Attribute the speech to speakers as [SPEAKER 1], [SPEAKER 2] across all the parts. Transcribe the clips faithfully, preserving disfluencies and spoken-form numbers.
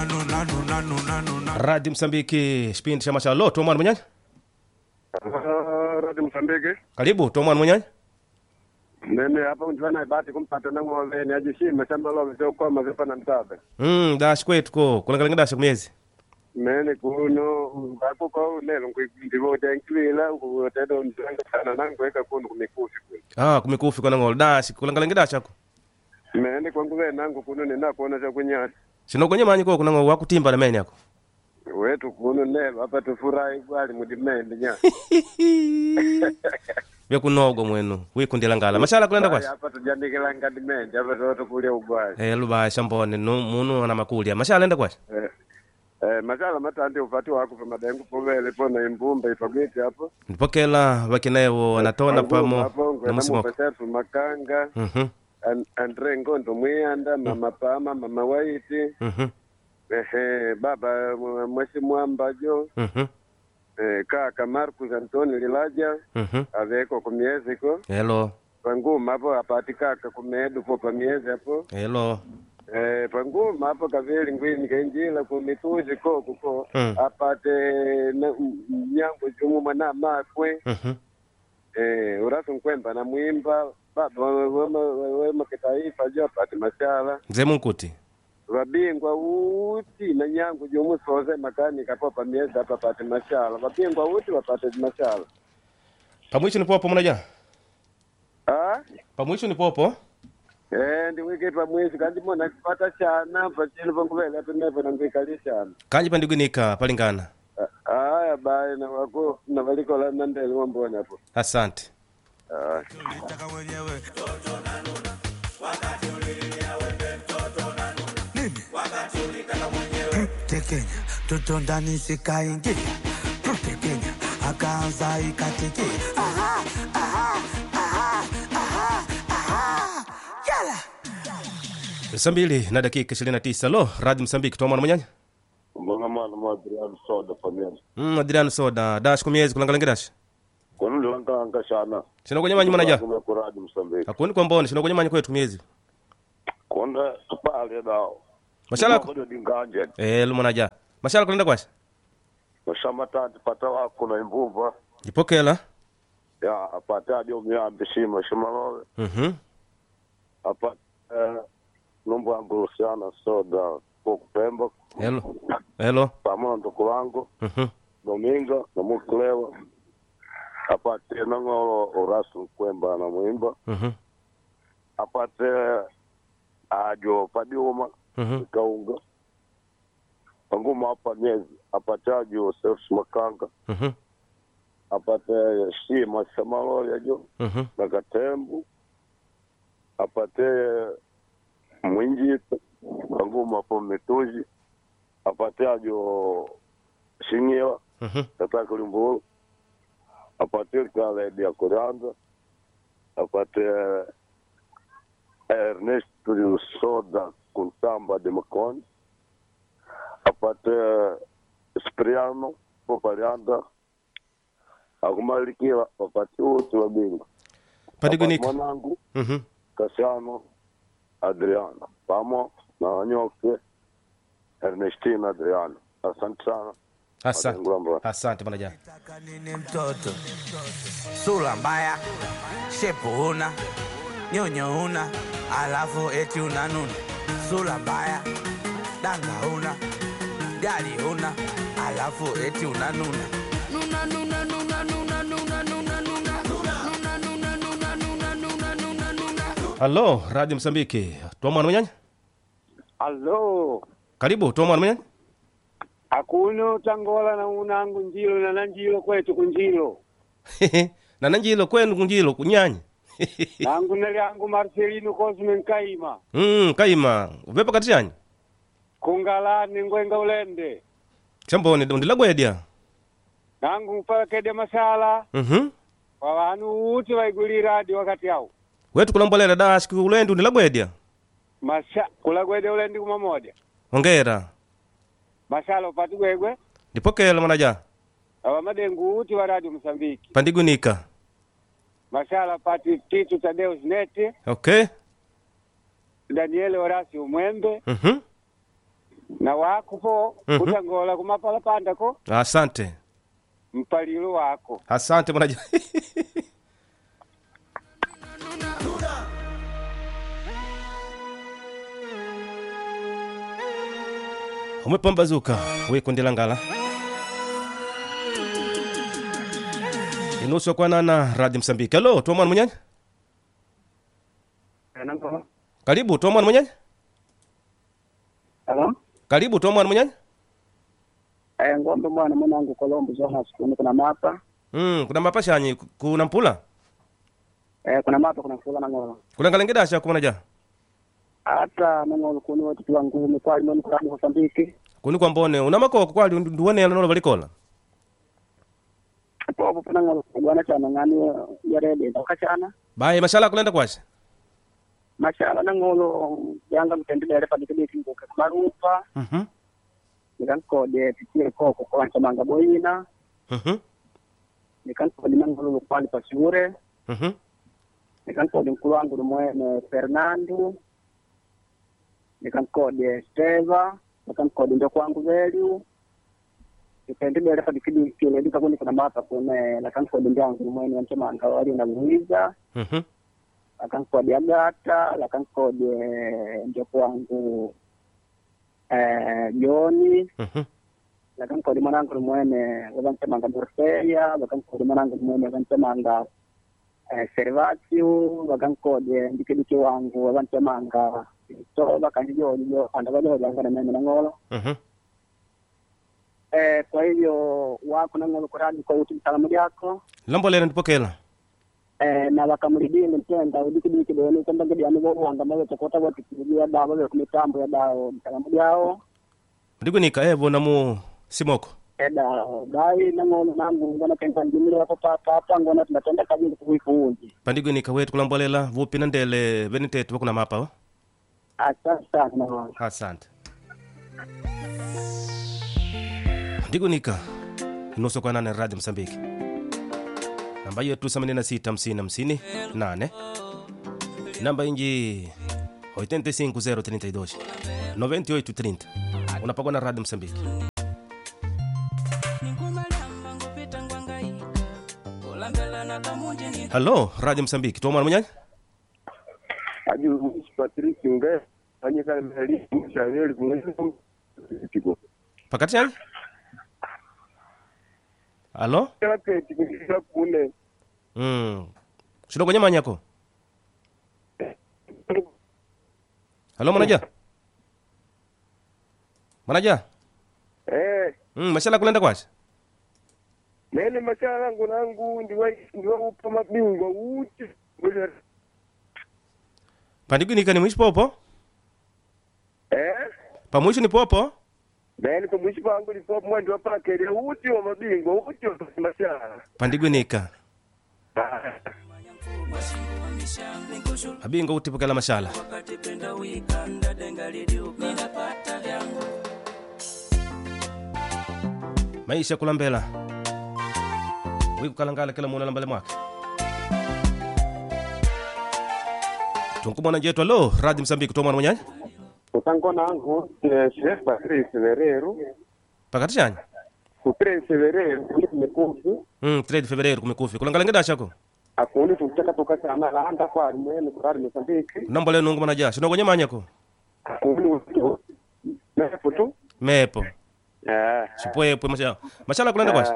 [SPEAKER 1] Radio Msambiki kipindi cha mashalo to mwana mwenyeji.
[SPEAKER 2] Radio Msambiki.
[SPEAKER 1] Karibu to mwana mwenyeji.
[SPEAKER 2] Mimi hapa unjana bati kumpata na ng'ombe ni ajishima shamba lo sio kwa mazepa na mtabe.
[SPEAKER 1] Mm dash kwetu ko kulanga dash kumezi.
[SPEAKER 2] Mene kuno ngako ko lelo ngwivo tenklila ngotedo ndanga sana nangu eka kuno kumikufi kuno.
[SPEAKER 1] Ah kumikufi kwa ngol dash kulanga dash ako.
[SPEAKER 2] Mene kwangu we nangu kuno nina kuona cha kunyasi.
[SPEAKER 1] Sino kwenye manyi ko kuna ngol wakutimba na meni yako.
[SPEAKER 2] Wetu kuno lelo hapa tufurahi kwali mudimende nya.
[SPEAKER 1] Vya kunogo mwenu wikundila ngala mashala kulenda kwasi
[SPEAKER 2] hapa tujandikila ngadimende hapa toto kulia ubwali
[SPEAKER 1] eh luba shambone no munu na makulia mashala enda kwasi
[SPEAKER 2] eh eh mashala matandi ufati wako kwa madengu povele pona imbumba ifagwiti hapo
[SPEAKER 1] nipokela wakinewo wanatona pamo
[SPEAKER 2] na msimoko pesefu makanga
[SPEAKER 1] mhm
[SPEAKER 2] and andre ngondo mwianda mama pama mama waiti
[SPEAKER 1] mhm
[SPEAKER 2] ehe baba mwesi mwambajo
[SPEAKER 1] mhm
[SPEAKER 2] eh kaka Marcus Antoni Lilaja
[SPEAKER 1] mhm
[SPEAKER 2] aveko kwa miezi ko
[SPEAKER 1] hello
[SPEAKER 2] panguma hapo apati kaka kumedu kwa miezi hapo
[SPEAKER 1] hello
[SPEAKER 2] eh panguma hapo kaveli ngwini kenjila ku mituzi ko kuko
[SPEAKER 1] Mm.
[SPEAKER 2] apate nyango jumu mwana makwe
[SPEAKER 1] mhm
[SPEAKER 2] eh urasu nkwemba na mwimba baba wema wema kitaifa jo apate mashala
[SPEAKER 1] nze munkuti
[SPEAKER 2] wabingwa uti na nyango jumu soze makani kapopa miezi hapa apate mashala wabingwa uti wapate mashala
[SPEAKER 1] pamwisho ni popo mnaja
[SPEAKER 2] ah
[SPEAKER 1] pamwisho ni popo
[SPEAKER 2] eh ndi wiki pa mwezi kandi mona kupata chana pa chino panguvela penepo na ngikalisha
[SPEAKER 1] kanji pandigunika palingana
[SPEAKER 2] haya bye na wako na waliko la nandele wambona hapo
[SPEAKER 1] asante
[SPEAKER 2] ah
[SPEAKER 3] Nitaka mwenyewe toto na nuna wakati ulilia wewe toto na nuna nini wakati ulitaka mwenyewe tekenya toto ndani sikaingia tekenya akaanza ikatiki aha aha aha aha aha yala
[SPEAKER 1] saa mbili na dakika ishirini na tisa lo Radio Msambiki to mwana mwenyeji
[SPEAKER 2] mbona mwana mwa Adrian Soda familia
[SPEAKER 1] mm Adrian Soda dash kumezi kulanga dash
[SPEAKER 2] kono langa anga shana
[SPEAKER 1] sino kwenye manyi mwana ja
[SPEAKER 2] kuna kwa Radio Msambiki
[SPEAKER 1] akuni kwa mboni sino kwenye manyi kwetu miezi
[SPEAKER 2] konda tupale dao
[SPEAKER 1] mashala
[SPEAKER 2] ko ndi nganje
[SPEAKER 1] eh lu mwana ja mashala kulenda kwasi
[SPEAKER 2] mashamba tatu pata wako na imbumba
[SPEAKER 1] ipokela
[SPEAKER 2] ya apata dio miambi shima shima lowe
[SPEAKER 1] mhm
[SPEAKER 2] apata eh, nombo wangu sana Soda kwa kupemba
[SPEAKER 1] hello hello
[SPEAKER 2] pamoja ndo kulango
[SPEAKER 1] mhm
[SPEAKER 2] Domingo na Muklewa apate nangolo Orasu Kwemba na Mwimba
[SPEAKER 1] mhm
[SPEAKER 2] apate ajo Padiuma
[SPEAKER 1] mhm
[SPEAKER 2] Kaunga Panguma hapa Nyezi apate ajo Self Makanga
[SPEAKER 1] mhm
[SPEAKER 2] apate Shima Shamaloli ajo
[SPEAKER 1] mhm
[SPEAKER 2] na Katembu apate Mwinjita Panguma hapo Mituji apate ajo Shinyewa
[SPEAKER 1] mhm
[SPEAKER 2] Tata Kulimbulu apate kale dia Kuranda apate Ernest Soda Kunsamba de Macon apate Spriano Poparianda akumalikia apate wote wa bingo
[SPEAKER 1] pandigunika
[SPEAKER 2] mwanangu
[SPEAKER 1] mhm
[SPEAKER 2] Kasiano Adriano pamo na nyoke Ernestina Adriano asante sana
[SPEAKER 1] asante asante bwana ja
[SPEAKER 3] Nataka nini mtoto sura mbaya shepu huna nyonyo huna alafu eti unanuna sura mbaya danga huna gari huna alafu eti unanuna nuna nuna nuna nuna nuna nuna nuna nuna nuna nuna nuna nuna nuna nuna
[SPEAKER 1] Halo Radio Msambiki to mwana mwenyeji
[SPEAKER 2] Allo
[SPEAKER 1] karibu to mwana mwenyeji
[SPEAKER 2] akuno tangola na unangu njilo na nanjilo kwetu kunjilo
[SPEAKER 1] na nanjilo kwenu kunjilo kunyanyi
[SPEAKER 2] nangu naliangu Marcelino Cosme Nkaima
[SPEAKER 1] mm kaima vepa katiyanyi
[SPEAKER 2] kungalani ngwenga ulende
[SPEAKER 1] chamboni ndilagwedia
[SPEAKER 2] nangu mpakede masala
[SPEAKER 1] mhm
[SPEAKER 2] kwa wanu uti waiguli radio wakati hao
[SPEAKER 1] wetu kulambolela dash kulendu ndilagwedia
[SPEAKER 2] masha kulagwede ulendi kumamoja
[SPEAKER 1] hongera
[SPEAKER 2] masala upati gwegwe
[SPEAKER 1] ndipokela mwana ja
[SPEAKER 2] awa madengu uti wa Radio Msambiki
[SPEAKER 1] pandigunika
[SPEAKER 2] masala pati Titu Tadeus Neti
[SPEAKER 1] okay
[SPEAKER 2] Daniele Horacio Mwembe
[SPEAKER 1] mhm
[SPEAKER 2] na wako po
[SPEAKER 1] Mhm.
[SPEAKER 2] utangola kumapala pandako
[SPEAKER 1] Asante.
[SPEAKER 2] mpalilo wako.
[SPEAKER 1] Asante mwanaja. Umepambazuka we kundila ngala. Inusu kwa nana Radio Msambiki. Hello, tuwa mwana mwenyanya?
[SPEAKER 2] Nango.
[SPEAKER 1] Karibu, tuwa mwana mwenyanya?
[SPEAKER 2] Hello?
[SPEAKER 1] Karibu, tuwa mwana mwenyanya?
[SPEAKER 2] Eh, ngombe mwana mwanangu Kolombo zona sikuni kuna mapa.
[SPEAKER 1] Mm, kuna mapashanyi, kuna mpula?
[SPEAKER 2] Eh, kuna mapa kuna fula na ngolo.
[SPEAKER 1] Kuna ngalengedasha kumana ja?
[SPEAKER 2] Hata na ngolo kuni watu kwa ngumi kwa limoni kwa Mozambiki.
[SPEAKER 1] Kuni kwa mbone, unamako kwa kwali nduwane ya nolo balikola?
[SPEAKER 2] Popo pana ngolo bwana chana ngani ya rede ndakachana.
[SPEAKER 1] Bae, mashala kulenda kwashi?
[SPEAKER 2] Mashala na ngolo yanga mtendele pa dikibiki nguka marupa.
[SPEAKER 1] Mhm.
[SPEAKER 2] Nikan kode tikire koko kwa chamanga boina.
[SPEAKER 1] Mhm.
[SPEAKER 2] Nikan kode ngolo kwali pasure.
[SPEAKER 1] Mhm.
[SPEAKER 2] Nikan kode mkulu wangu mwene Fernando. Nikan kode Steva. Nikan kode ndo kwangu value. Nipendelea hapa dikidi kile ndika kuni kuna mapa kuna na kan kode ndangu mwene mtema ngawali na Luiza.
[SPEAKER 1] Mhm.
[SPEAKER 2] Akan kode Agata, la kan kode ndo kwangu eh Joni.
[SPEAKER 1] Mhm.
[SPEAKER 2] La kan kode mwanangu mwene wamtema ngaborfeya, la kan kode mwanangu mwene wamtema nga eh Servatio, la kan kode ndikidi wangu wamtema nga so bakanjo ndio andabalo banga na mimi na ngolo.
[SPEAKER 1] Mhm.
[SPEAKER 2] Eh, kwa hivyo wako na ngolo kurani kwa uti salamu yako.
[SPEAKER 1] Lambo lera ndipokela.
[SPEAKER 2] Eh, na wakamridini mpenda udikidi kidoni kwamba ngidi amigo wanga mawe tokota watu kulia dawa ya kumitambo ya dawa salamu yao.
[SPEAKER 1] Ndigo nika evo na mu simoko.
[SPEAKER 2] Eda dai na ngolo nangu ngona kenda jumla hapo papa hapa ngona tunatenda kazi kuifuunji.
[SPEAKER 1] Pandigo nika wetu kulambolela vupi na ndele benitetu wakuna mapa ho?
[SPEAKER 2] Asante sana.
[SPEAKER 1] Asante. Ndigo nika inusu kwa nane Radio Msambiki. Namba yetu themanini na sita hamsini hamsini nane. Namba inji oitenta e cinco zero trinta e dois noventa e oito trinta. Unapagwa na Radio Msambiki. Hello, Radio Msambiki. Tuwa mwana mwenyanya?
[SPEAKER 2] Aju Patrick nge anyeka meli mshaveli kunyo tiko.
[SPEAKER 1] Pakati yanyi? Halo?
[SPEAKER 2] Kila keti kila kune.
[SPEAKER 1] Mm. Shino kwenye manyako? Halo manaja? Manaja?
[SPEAKER 2] Eh,
[SPEAKER 1] Mm, mashala kulenda kwashi?
[SPEAKER 2] nene mashala nangu nangu ndiwa ndiwa upa mabingwa uti.
[SPEAKER 1] Pandigu nika ni mwishi popo?
[SPEAKER 2] Eh?
[SPEAKER 1] Pa mwishi ni popo?
[SPEAKER 2] Nene kwa mwishi pangu ni popo mwandi wa pakere uti wa mabingwa uti wa mashala.
[SPEAKER 1] Pandigu nika. Abingo utipokela mashala. Maisha kulambela. Wiku kalangala kila mwana lambale mwake. Tunkumwana jetu alo, Radio Msambiki tuwa mwana mwenyanya?
[SPEAKER 2] Utango nangu, Chef Patrice Severero.
[SPEAKER 1] Pakati chanyi?
[SPEAKER 2] Patrice Severero, kumekufi.
[SPEAKER 1] Mm, trade February kumekufi. Kulangala ngeda shako?
[SPEAKER 2] Akundi tutaka toka sana la anda kwa mwene kurari Mozambiki.
[SPEAKER 1] Namba le nungu manaja. Shino kwenye manyako?
[SPEAKER 2] Akundi uto. Mepo tu?
[SPEAKER 1] Mepo.
[SPEAKER 2] Eh.
[SPEAKER 1] Chipwepo mashala. Mashala kulenda kwashi?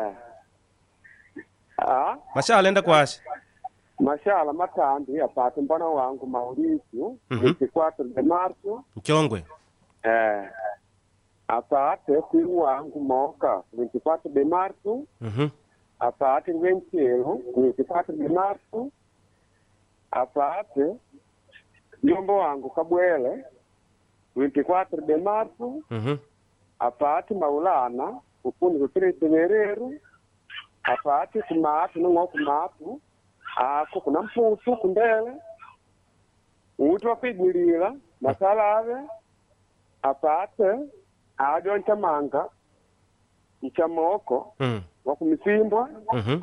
[SPEAKER 2] Ah,
[SPEAKER 1] Mashala enda kwashi?
[SPEAKER 2] mashala matambi ya pati mbona wangu Mauricio,
[SPEAKER 1] Mhm.
[SPEAKER 2] veintiquattro de marzo.
[SPEAKER 1] Mchongwe.
[SPEAKER 2] Eh. Apate simu wangu moka, veintiquattro de marzo.
[SPEAKER 1] Mhm.
[SPEAKER 2] Apate ventielo, veintiquattro de marzo. Apate jombo wangu Kabwele, veintiquattro de marzo.
[SPEAKER 1] Mhm.
[SPEAKER 2] Apate Maulana, ukundi kutiri Severero. Apate kumatu, nungo kumatu. Ako kuna mpusu kundele. Utu wapigilila, masalave. Apate, ajo nchamanga. Nchamoko,
[SPEAKER 1] Mm.
[SPEAKER 2] wakumisimbwa.
[SPEAKER 1] Mhm.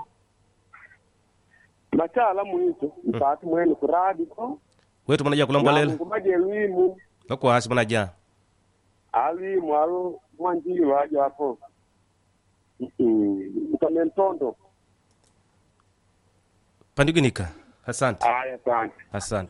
[SPEAKER 2] Machala mwitu, mpati mwene kuradiko.
[SPEAKER 1] Wetu manaja kulambolela.
[SPEAKER 2] Kumaje luimu.
[SPEAKER 1] Lokwashi manaja.
[SPEAKER 4] Ali mwalo mwanjili waje hapo. Mm. Mtamentondo.
[SPEAKER 1] Pandigunika. Asante.
[SPEAKER 4] Haya, asante.
[SPEAKER 1] Asante.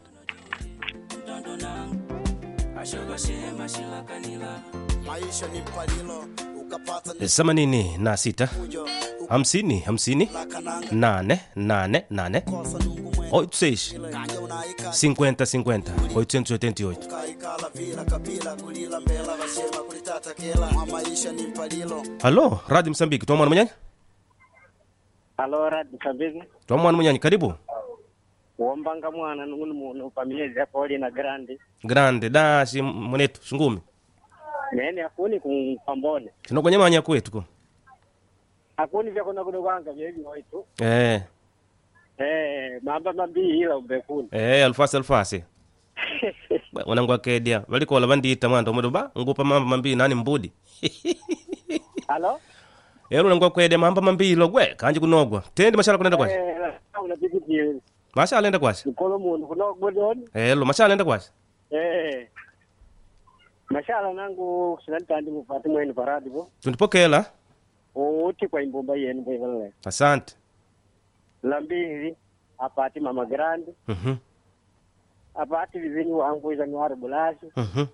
[SPEAKER 5] Maisha ni mpalilo ukapata ni
[SPEAKER 1] Themanini na sita hamsini hamsini nane nane nane oito seis cinquenta cinquenta oitocentos e oitenta e oito.
[SPEAKER 5] kaikala vila kabila kulila mbela vashema kulitata kela. Maisha ni mpalilo.
[SPEAKER 1] Halo, Radio Msambiki, tuwa mwana mwenyanyi?
[SPEAKER 2] Halo, Radio Msambiki.
[SPEAKER 1] Tuwa mwana mwenyanyi, karibu.
[SPEAKER 2] Wombanga mwana nunguni munu pamiezi ya poli na grandi.
[SPEAKER 1] Grande, dashi mwenetu, shungumi.
[SPEAKER 2] Nene akuni kumpambone.
[SPEAKER 1] Chino kwenye manya kwetu ko.
[SPEAKER 2] Akuni vya kuna kudu wanga vyevi waitu.
[SPEAKER 1] Eh,
[SPEAKER 2] Eh, mamba mambii hila ubekuni.
[SPEAKER 1] eh, alfasi alfasi. Wanangu wakedia. Walikola bandita mwanda umedo ba, ngupa mamba mambi nani mbudi.
[SPEAKER 2] Halo?
[SPEAKER 1] Ero nangu wakedia mamba mambi ilo gwe, kanji kunogwa. Tendi mashala kunenda kwashi.
[SPEAKER 2] Eh, la unapikiti.
[SPEAKER 1] Mashala lenda kwashi.
[SPEAKER 2] Nikolo munu kunogwa doni.
[SPEAKER 1] Elo, mashala lenda kwashi.
[SPEAKER 2] Eh. Mashala nangu sinantandi mufati mweni paradi bo.
[SPEAKER 1] Tundipokela.
[SPEAKER 2] Uti kwa imbomba yenu bwevele.
[SPEAKER 1] Asante.
[SPEAKER 2] Lambiri, apati mama grandi.
[SPEAKER 1] Mhm.
[SPEAKER 2] Apati vizini wangu iza nuhari bulashi.
[SPEAKER 1] Mhm.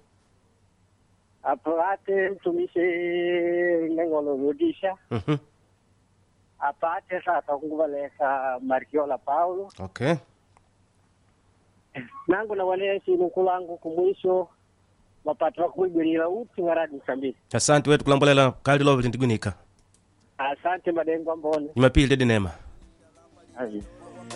[SPEAKER 2] Apate mtumishi ngengolo rudisha.
[SPEAKER 1] Mhm.
[SPEAKER 2] Apate sasa kunguvaleka Markiola Paulo.
[SPEAKER 1] Okay.
[SPEAKER 2] Nangu na wale sinu kulangu kumwisho. Wapatu wakuigurila uti wa Radio Msambiki.
[SPEAKER 1] Asante wetu kulambolela kali lobe tindigunika.
[SPEAKER 2] Asante madengo mbone.
[SPEAKER 1] Jumapili dedi nema.
[SPEAKER 2] Azi.